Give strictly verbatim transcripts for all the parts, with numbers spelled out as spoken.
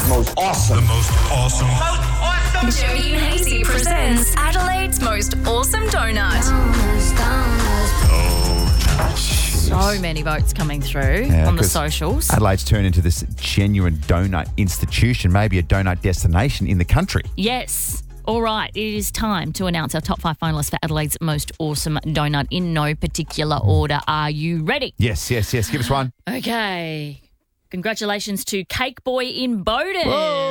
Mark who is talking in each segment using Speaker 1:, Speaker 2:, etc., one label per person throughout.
Speaker 1: Adelaide's most awesome.
Speaker 2: The most awesome.
Speaker 3: Most awesome.
Speaker 4: Jody and Hazy presents Adelaide's most awesome donut.
Speaker 5: So many votes coming through
Speaker 6: Yeah,
Speaker 5: on the
Speaker 6: 'cause
Speaker 5: socials.
Speaker 6: Adelaide's turned into this genuine donut institution, maybe a donut destination in the country.
Speaker 5: Yes. All right, it is time to announce our top five finalists for Adelaide's most awesome donut in no particular order. Are you ready?
Speaker 6: Yes, yes, yes. Give us one.
Speaker 5: Okay. Congratulations to Cake Boy in Bowden.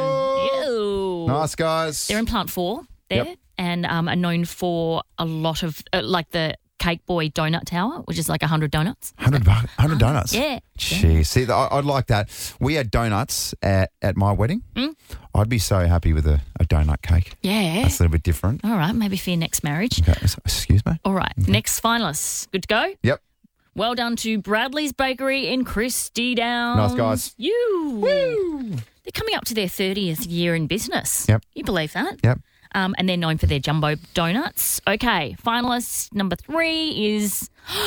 Speaker 6: Whoa.
Speaker 5: Ew.
Speaker 6: Nice, guys.
Speaker 5: They're in Plant four there
Speaker 6: Yep.
Speaker 5: and um, are known for a lot of, uh, like the Cake Boy Donut Tower, which is like one hundred donuts.
Speaker 6: one hundred, one hundred donuts.
Speaker 5: Yeah.
Speaker 6: Jeez. See, I, I'd like that. We had donuts at, at my wedding.
Speaker 5: Mm.
Speaker 6: I'd be so happy with a, a donut cake.
Speaker 5: Yeah.
Speaker 6: That's a little bit different.
Speaker 5: All right, maybe for your next marriage.
Speaker 6: Okay. Excuse me?
Speaker 5: All right, next finalists. Good to go?
Speaker 6: Yep.
Speaker 5: Well done to Bradley's Bakery in Christie Downs.
Speaker 6: Nice guys.
Speaker 5: You. Woo. They're coming up to their thirtieth year in business.
Speaker 6: Yep.
Speaker 5: You believe that?
Speaker 6: Yep.
Speaker 5: Um, and they're known for their jumbo donuts. Okay, finalist number three is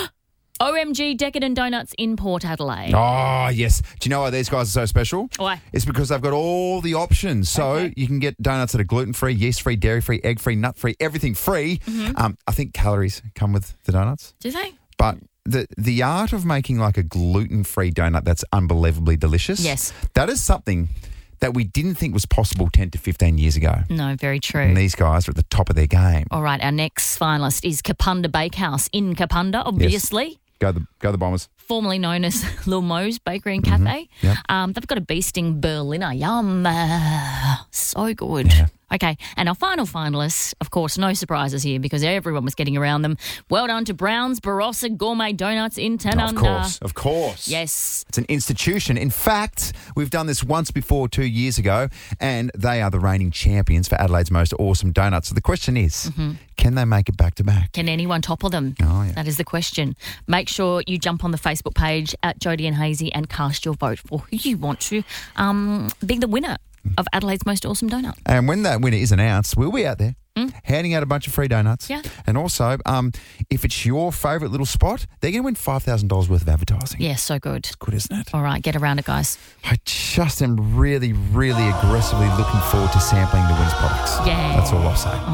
Speaker 5: O M G Decadent Donuts in Port Adelaide.
Speaker 6: Oh, yes. Do you know why these guys are so special?
Speaker 5: Why?
Speaker 6: It's because they've got all the options. So
Speaker 5: Okay.
Speaker 6: you can get donuts that are gluten-free, yeast-free, dairy-free, egg-free, nut-free, everything free.
Speaker 5: Mm-hmm.
Speaker 6: Um, I think calories come with the donuts.
Speaker 5: Do they?
Speaker 6: But the the art of making like a gluten-free donut that's unbelievably delicious,
Speaker 5: Yes.
Speaker 6: that is something that we didn't think was possible ten to fifteen years ago.
Speaker 5: No, very true.
Speaker 6: And these guys are at the top of their game.
Speaker 5: All right, our next finalist is Kapunda Bakehouse in Kapunda, obviously.
Speaker 6: Go the go the Bombers.
Speaker 5: Formerly known as Lil Mo's Bakery and Cafe.
Speaker 6: Yep.
Speaker 5: Um, they've got a beasting Berliner. Yum. Uh, so good.
Speaker 6: Yeah.
Speaker 5: Okay, and our final finalists, of course, no surprises here because everyone was getting around them. Well done to Brown's Barossa Gourmet Donuts in
Speaker 6: Of
Speaker 5: Tanunda.
Speaker 6: course, of course.
Speaker 5: Yes.
Speaker 6: It's an institution. In fact, we've done this once before two years ago, and they are the reigning champions for Adelaide's most awesome donuts. So the question is, can they make it back to back?
Speaker 5: Can anyone topple them?
Speaker 6: Oh, yeah.
Speaker 5: That is the question. Make sure you jump on the Facebook page at Jody and Hazy and cast your vote for who you want to um, be the winner of Adelaide's most awesome donut.
Speaker 6: And when that winner is announced, we'll be out there handing out a bunch of free donuts.
Speaker 5: Yeah.
Speaker 6: And also, um, if it's your favourite little spot, they're going to win five thousand dollars worth of advertising.
Speaker 5: Yeah, so good.
Speaker 6: Good, isn't it?
Speaker 5: All right, get around it, guys.
Speaker 6: I just am really, really aggressively looking forward to sampling the winner's products.
Speaker 5: Yeah.
Speaker 6: That's all I'll say.